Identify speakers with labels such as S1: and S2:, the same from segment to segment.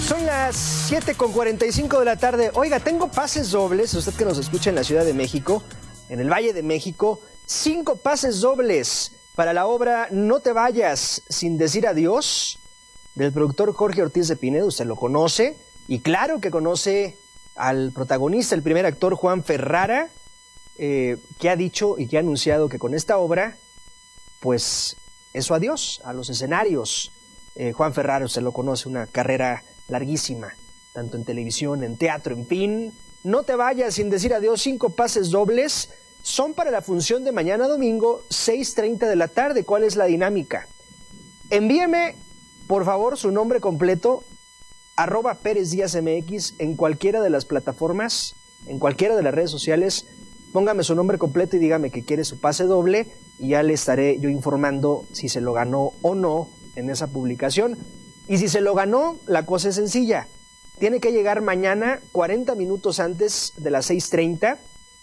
S1: Son las 7:45 de la tarde. Oiga, tengo pases dobles, usted que nos escucha en la Ciudad de México, en el Valle de México, 5 pases dobles para la obra No te vayas sin decir adiós, del productor Jorge Ortiz de Pinedo. Usted lo conoce, y claro que conoce al protagonista, el primer actor, Juan Ferrara, que ha dicho y que ha anunciado que con esta obra, pues, es su adiós a los escenarios. Juan Ferrara, usted lo conoce, una carrera larguísima, tanto en televisión, en teatro, en fin. No te vayas sin decir adiós, 5 pases dobles, son para la función de mañana domingo, 6:30 de la tarde. ¿Cuál es la dinámica? Envíeme, por favor, su nombre completo, @PérezDíazMX, en cualquiera de las plataformas, en cualquiera de las redes sociales. Póngame su nombre completo y dígame que quiere su pase doble, y ya le estaré yo informando si se lo ganó o no en esa publicación. Y si se lo ganó, la cosa es sencilla. Tiene que llegar mañana 40 minutos antes de las 6:30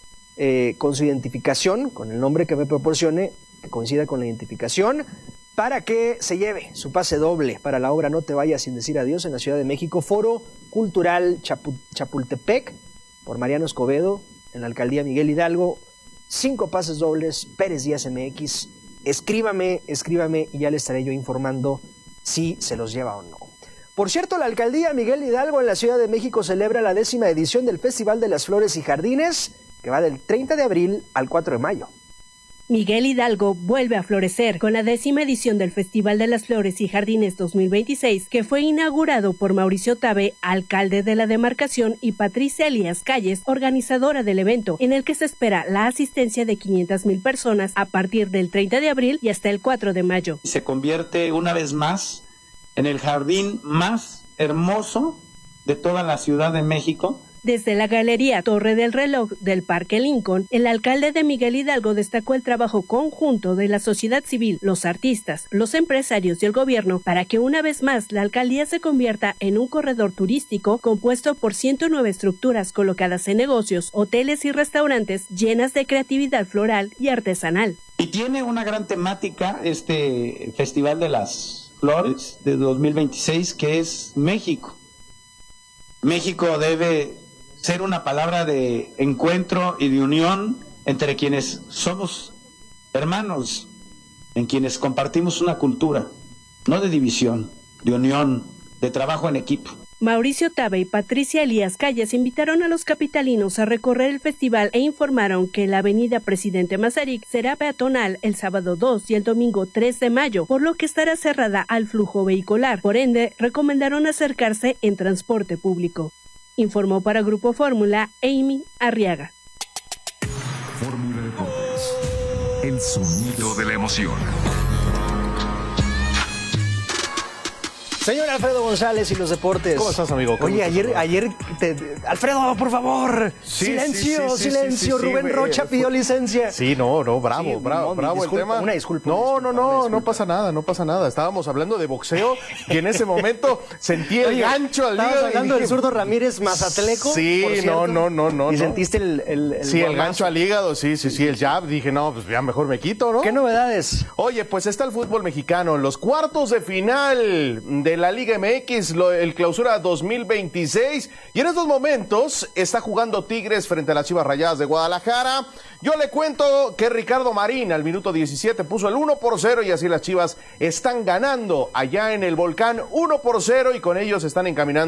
S1: con su identificación, con el nombre que me proporcione, que coincida con la identificación, para que se lleve su pase doble para la obra No te vayas sin decir adiós en la Ciudad de México, Foro Cultural Chapultepec, por Mariano Escobedo, en la Alcaldía Miguel Hidalgo. 5 pases dobles, Pérez Díaz MX. Escríbame y ya le estaré yo informando si se los lleva o no. Por cierto, la Alcaldía Miguel Hidalgo en la Ciudad de México celebra la 10ª edición del Festival de las Flores y Jardines, que va del 30 de abril al 4 de mayo.
S2: Miguel Hidalgo vuelve a florecer con la 10ª edición del Festival de las Flores y Jardines 2026, que fue inaugurado por Mauricio Tabe, alcalde de la demarcación, y Patricia Elías Calles, organizadora del evento, en el que se espera la asistencia de 500,000 personas a partir del 30 de abril y hasta el 4 de mayo.
S3: Se convierte una vez más en el jardín más hermoso de toda la Ciudad de México.
S2: Desde la Galería Torre del Reloj del Parque Lincoln, el alcalde de Miguel Hidalgo destacó el trabajo conjunto de la sociedad civil, los artistas, los empresarios y el gobierno para que una vez más la alcaldía se convierta en un corredor turístico compuesto por 109 estructuras colocadas en negocios, hoteles y restaurantes llenas de creatividad floral y artesanal.
S3: Y tiene una gran temática este Festival de las Flores de 2026, que es México. México debe ser una palabra de encuentro y de unión entre quienes somos hermanos, en quienes compartimos una cultura, no de división, de unión, de trabajo en equipo.
S2: Mauricio Tabe y Patricia Elías Calles invitaron a los capitalinos a recorrer el festival e informaron que la avenida Presidente Mazarik será peatonal el sábado 2 y el domingo 3 de mayo, por lo que estará cerrada al flujo vehicular. Por ende, recomendaron acercarse en transporte público. Informó para Grupo Fórmula, Amy Arriaga.
S4: Fórmula Deportes, el sonido de la emoción.
S1: Señor Alfredo González y los deportes.
S5: ¿Cómo estás, amigo?
S1: Oye, ayer Alfredo, por favor.
S5: Sí,
S1: silencio.
S5: sí,
S1: Rubén Rocha pidió licencia.
S5: Sí, bravo el tema.
S1: Una disculpa.
S5: No pasa nada. Estábamos hablando de boxeo y en ese momento sentí el gancho al hígado.
S1: Estabas hablando del zurdo Ramírez Mazatleco.
S5: Sí, no.
S1: ¿Y sentiste el
S5: Sí, el gancho al hígado, sí, el jab. Dije, no, pues ya mejor me quito, ¿no?
S1: ¿Qué novedades?
S5: Oye, pues está el fútbol mexicano, los cuartos de final de la Liga MX, el Clausura 2026, y en estos momentos está jugando Tigres frente a las Chivas Rayadas de Guadalajara. Yo le cuento que Ricardo Marín al minuto 17 puso el 1-0 y así las Chivas están ganando allá en el Volcán 1-0 y con ellos están encaminando